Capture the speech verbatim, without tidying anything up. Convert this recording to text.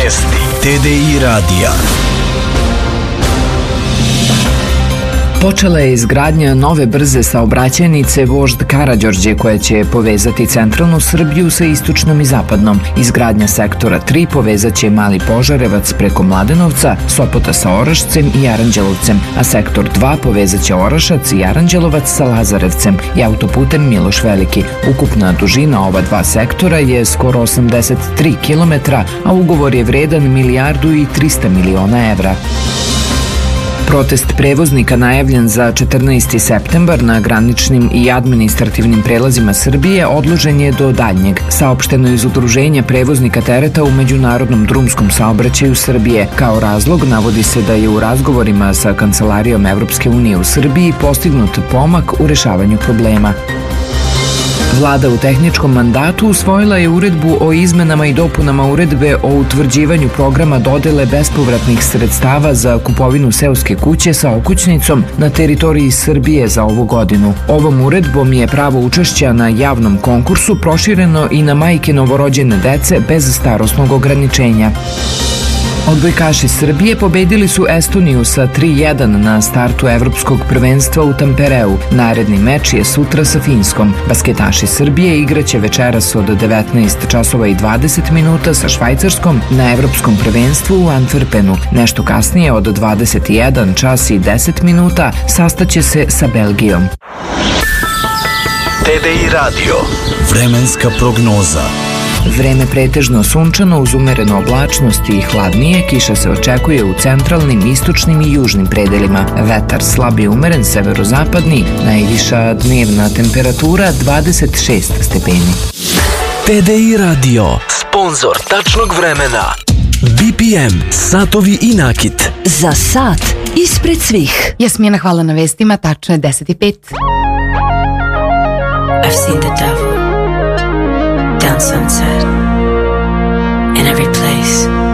Vesti T D I radija. Počela je izgradnja nove brze saobraćajnice Vožd Karađorđe koja će povezati centralnu Srbiju sa istočnom i zapadnom. Izgradnja sektora tri povezat će Mali Požarevac preko Mladenovca, Sopota sa Orašcem i Aranđelovcem, a sektor dva povezat će Orašac i Aranđelovac sa Lazarevcem i autoputem Miloš Veliki. Ukupna dužina ova dva sektora je skoro osamdeset tri kilometra, a ugovor je vredan milijardu i trista miliona evra. Protest prevoznika najavljen za četrnaesti septembar na graničnim i administrativnim prelazima Srbije odložen je do daljnjeg, saopšteno iz Udruženja prevoznika tereta u međunarodnom drumskom saobraćaju Srbije. Kao razlog navodi se da je u razgovorima sa Kancelarijom Evropske unije u Srbiji postignut pomak u rešavanju problema. Vlada u tehničkom mandatu usvojila je uredbu o izmenama i dopunama uredbe o utvrđivanju programa dodele bespovratnih sredstava za kupovinu seoske kuće sa okućnicom na teritoriji Srbije za ovu godinu. Ovom uredbom je pravo učešća na javnom konkursu prošireno i na majke novorođene dece bez starosnog ograničenja. Odbojkaši Srbije pobedili su Estoniju sa tri jedan na startu evropskog prvenstva u Tampereu. Naredni meč je sutra sa Finskom. Basketaši Srbije igraće večeras od devetnaest časova i dvadeset minuta sa Švajcarskom na evropskom prvenstvu u Antwerpenu. Nešto kasnije od dvadeset jedan čas i deset minuta sastaće se sa Belgijom. T D I radio. Vremenska prognoza. Vreme pretežno sunčano uz umerenu oblačnost i hladnije, kiša se očekuje u centralnim, istočnim i južnim predelima. Vetar slab i umeren severozapadni, najviša dnevna temperatura dvadeset šest stepeni. T D I radio, sponzor tačnog vremena. B P M, satovi i nakit. Za sat ispred svih. Jasmina, hvala na vestima, tačno je deset i pet. I've seen the devil down Sunset, in every place